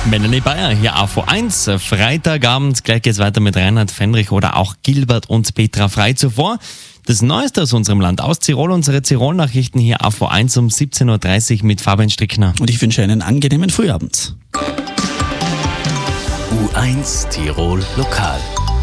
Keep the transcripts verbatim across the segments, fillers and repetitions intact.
Melanie Bayer hier A V eins. Freitagabend, gleich geht's weiter mit Reinhard Fendrich oder auch Gilbert und Petra Frei. Zuvor das Neueste aus unserem Land, aus Tirol, unsere Tirol-Nachrichten hier A V eins um siebzehn Uhr dreißig mit Fabian Strickner. Und ich wünsche einen angenehmen Frühabend. U eins Tirol Lokal.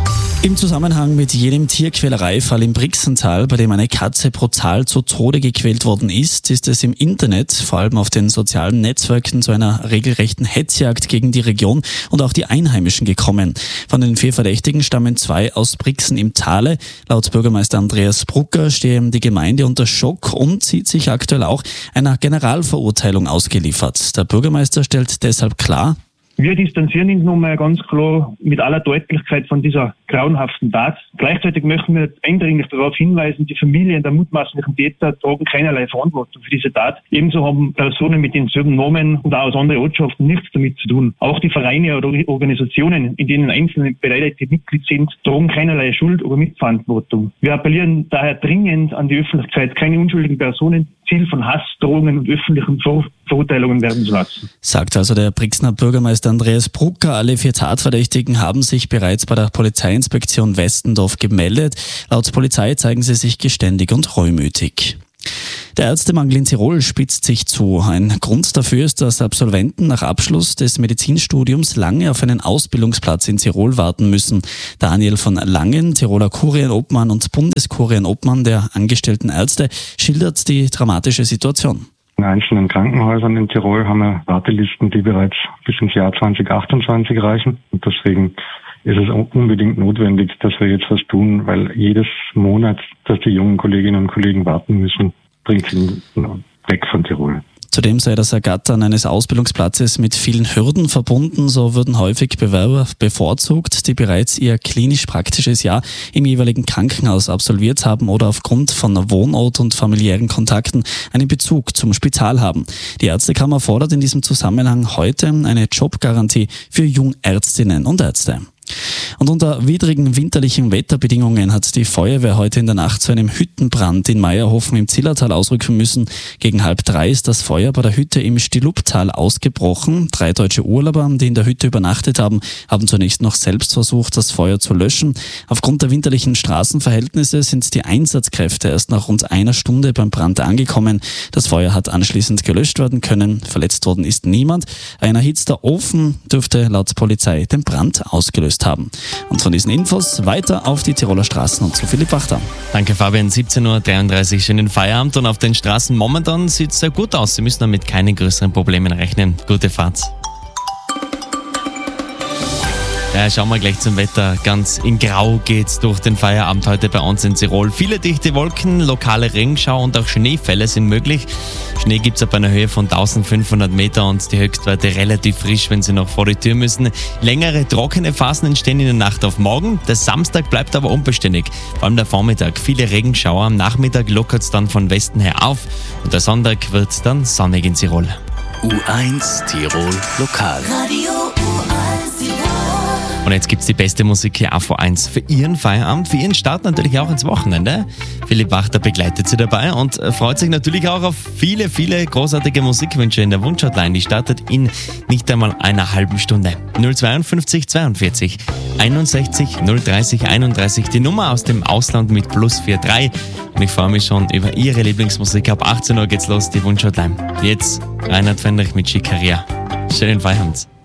Im Zusammenhang mit jenem Tierquälereifall im Brixental, bei dem eine Katze brutal zu Tode gequält worden ist, ist es im Internet, vor allem auf den sozialen Netzwerken, zu einer regelrechten Hetzjagd gegen die Region und auch die Einheimischen gekommen. Von den vier Verdächtigen stammen zwei aus Brixen im Tale. Laut Bürgermeister Andreas Brucker stehe die Gemeinde unter Schock und sieht sich aktuell auch einer Generalverurteilung ausgeliefert. Der Bürgermeister stellt deshalb klar: Wir distanzieren uns nun mal ganz klar mit aller Deutlichkeit von dieser grauenhaften Tat. Gleichzeitig möchten wir eindringlich darauf hinweisen, die Familien der mutmaßlichen Täter tragen keinerlei Verantwortung für diese Tat. Ebenso haben Personen mit denselben Namen und auch aus anderen Ortschaften nichts damit zu tun. Auch die Vereine oder Organisationen, in denen einzelne Beleidigte Mitglied sind, tragen keinerlei Schuld oder Mitverantwortung. Wir appellieren daher dringend an die Öffentlichkeit, keine unschuldigen Personen Ziel von Hass, Drohungen und öffentlichen Ver- Verurteilungen werden zu lassen. Sagt also der Brixener Bürgermeister Andreas Brucker. Alle vier Tatverdächtigen haben sich bereits bei der Polizeiinspektion Westendorf gemeldet. Laut Polizei zeigen sie sich geständig und reumütig. Der Ärztemangel in Tirol spitzt sich zu. Ein Grund dafür ist, dass Absolventen nach Abschluss des Medizinstudiums lange auf einen Ausbildungsplatz in Tirol warten müssen. Daniel von Langen, Tiroler Kurienobmann und Bundeskurienobmann der angestellten Ärzte, schildert die dramatische Situation. In einzelnen Krankenhäusern in Tirol haben wir Wartelisten, die bereits bis ins Jahr zwanzig achtundzwanzig reichen. Und deswegen ist es unbedingt notwendig, dass wir jetzt was tun, weil jedes Monat, dass die jungen Kolleginnen und Kollegen warten müssen, bringt sie weg von Tirol. Zudem sei das Ergattern eines Ausbildungsplatzes mit vielen Hürden verbunden. So würden häufig Bewerber bevorzugt, die bereits ihr klinisch-praktisches Jahr im jeweiligen Krankenhaus absolviert haben oder aufgrund von Wohnort und familiären Kontakten einen Bezug zum Spital haben. Die Ärztekammer fordert in diesem Zusammenhang heute eine Jobgarantie für Jungärztinnen und Ärzte. Und unter widrigen winterlichen Wetterbedingungen hat die Feuerwehr heute in der Nacht zu einem Hüttenbrand in Meierhofen im Zillertal ausrücken müssen. Gegen halb drei ist das Feuer bei der Hütte im Stiluptal ausgebrochen. Drei deutsche Urlauber, die in der Hütte übernachtet haben, haben zunächst noch selbst versucht, das Feuer zu löschen. Aufgrund der winterlichen Straßenverhältnisse sind die Einsatzkräfte erst nach rund einer Stunde beim Brand angekommen. Das Feuer hat anschließend gelöscht werden können. Verletzt worden ist niemand. Ein erhitzter Ofen dürfte laut Polizei den Brand ausgelöst haben. Und von diesen Infos weiter auf die Tiroler Straßen und zu Philipp Wachter. Danke Fabian, siebzehn Uhr dreiunddreißig, schönen Feierabend. Und auf den Straßen momentan sieht es sehr gut aus. Sie müssen damit keine größeren Problemen rechnen. Gute Fahrt. Ja, schauen wir gleich zum Wetter. Ganz in Grau geht's durch den Feierabend heute bei uns in Tirol. Viele dichte Wolken, lokale Regenschau und auch Schneefälle sind möglich. Schnee gibt's ab einer Höhe von eintausendfünfhundert Meter und die Höchstwerte relativ frisch, wenn Sie noch vor die Tür müssen. Längere trockene Phasen entstehen in der Nacht auf morgen. Der Samstag bleibt aber unbeständig. Vor allem der Vormittag. Viele Regenschauer. Am Nachmittag lockert's dann von Westen her auf und der Sonntag wird dann sonnig in Tirol. U eins Tirol Lokal. Radio U eins Tirol. Und jetzt gibt's die beste Musik hier A V eins für Ihren Feierabend, für Ihren Start natürlich auch ins Wochenende. Philipp Wachter begleitet Sie dabei und freut sich natürlich auch auf viele, viele großartige Musikwünsche in der Wunschhotline. Die startet in nicht einmal einer halben Stunde. null zweiundfünfzig zweiundvierzig einundsechzig null dreißig einunddreißig, die Nummer aus dem Ausland mit plus vier drei. Und ich freue mich schon über Ihre Lieblingsmusik. Ab achtzehn Uhr geht's los, die Wunschhotline. Jetzt Reinhard Fendrich mit Schickeria. Schönen Feierabend.